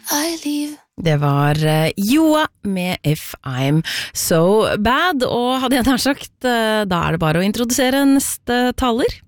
Det var Joa med If I'm So Bad, og hadde jeg nær sagt, da det bare å introdusere neste taler.